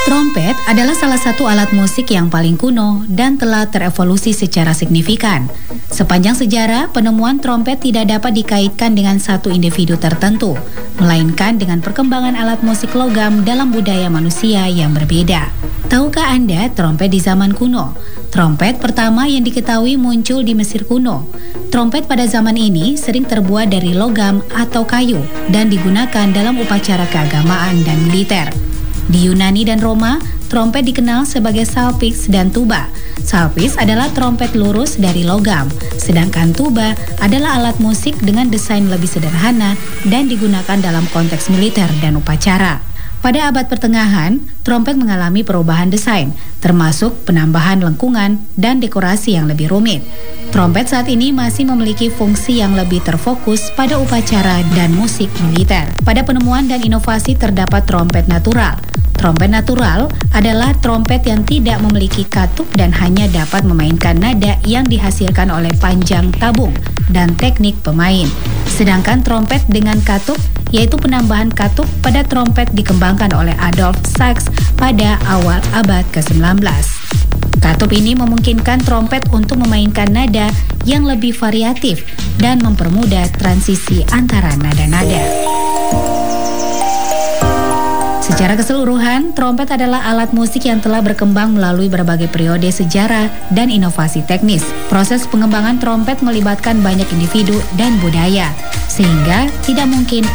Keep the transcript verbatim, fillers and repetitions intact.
Trompet adalah salah satu alat musik yang paling kuno dan telah terevolusi secara signifikan. Sepanjang sejarah, penemuan trompet tidak dapat dikaitkan dengan satu individu tertentu, melainkan dengan perkembangan alat musik logam dalam budaya manusia yang berbeda. Tahukah Anda trompet di zaman kuno? Trompet pertama yang diketahui muncul di Mesir kuno. Trompet pada zaman ini sering terbuat dari logam atau kayu dan digunakan dalam upacara keagamaan dan militer. Di Yunani dan Roma, trompet dikenal sebagai salpix dan tuba. Salpix adalah trompet lurus dari logam, sedangkan tuba adalah alat musik dengan desain lebih sederhana dan digunakan dalam konteks militer dan upacara. Pada abad pertengahan, trompet mengalami perubahan desain, termasuk penambahan lengkungan dan dekorasi yang lebih rumit. Trompet saat ini masih memiliki fungsi yang lebih terfokus pada upacara dan musik militer. Pada penemuan dan inovasi terdapat trompet natural. Trompet natural adalah trompet yang tidak memiliki katup dan hanya dapat memainkan nada yang dihasilkan oleh panjang tabung dan teknik pemain. Sedangkan trompet dengan katup, yaitu penambahan katup pada trompet dikembangkan oleh Adolf Sax pada awal abad ke sembilan belas. Katup ini memungkinkan trompet untuk memainkan nada yang lebih variatif dan mempermudah transisi antara nada-nada. Secara keseluruhan, trompet adalah alat musik yang telah berkembang melalui berbagai periode sejarah dan inovasi teknis. Proses pengembangan trompet melibatkan banyak individu dan budaya, sehingga tidak mungkin